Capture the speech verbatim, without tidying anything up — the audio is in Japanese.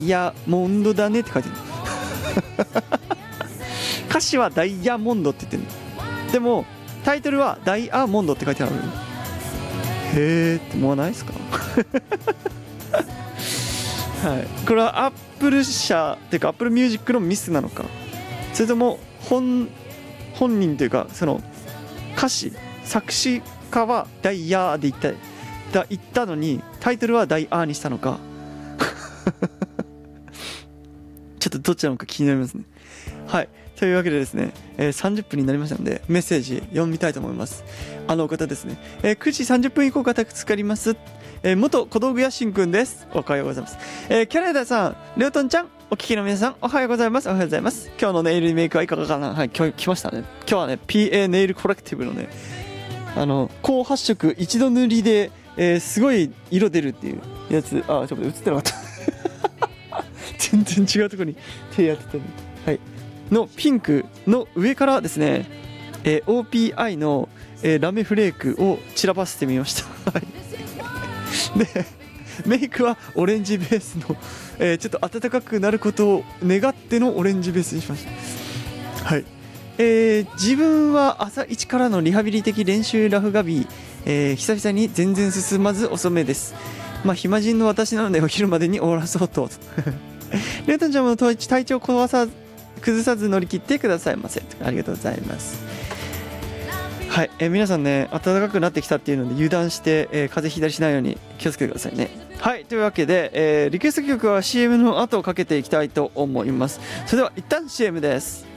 ヤモンドだねって書いてる歌詞はダイヤモンドって言ってるの。でもタイトルはダイヤモンドって書いてある。へーって思わないですかはい、これはアップル社っていうかアップルミュージックのミスなのか、それとも 本, 本人というかその歌詞作詞家はダイヤーで言っただ言ったのにタイトルはダイアーにしたのかちょっとどっちなのか気になりますね。はい、というわけでですね、えー、さんじゅっぷんになりましたのでメッセージ読みたいと思います。あの方ですね、えー、くじさんじゅっぷん以降が助かります。えー、元小道具屋しんくんです。おはようございます。えー、キャラダさん、レオトンちゃん、お聞きの皆さん、おはようございます。おはようございます。今日のネイルリメイクはいかがかな。はい、今日来ましたね。今日はね ピーエー ネイルコレクティブのね、あの高発色一度塗りで、えー、すごい色出るっていうやつ。あ、ちょっと映ってなかった全然違うところに手やってたね。はい、のピンクの上からですね、えー、オーピーアイ の、えー、ラメフレークを散らばせてみましたはいでメイクはオレンジベースの、えー、ちょっと暖かくなることを願ってのオレンジベースにしました。はい、えー、自分は朝一からのリハビリ的練習ラフがび、えー、久々に全然進まず遅めです。まあ暇人の私なのでお昼までに終わらそうとレイトンちゃんも体調壊さ崩さず乗り切ってくださいませ。ありがとうございます。はい、えー、皆さんね暖かくなってきたっていうので油断して、えー、風邪ひいたりしないように気をつけてくださいね。はい、というわけで、えー、リクエスト曲は シーエム の後をかけていきたいと思います。それでは一旦 シーエム です。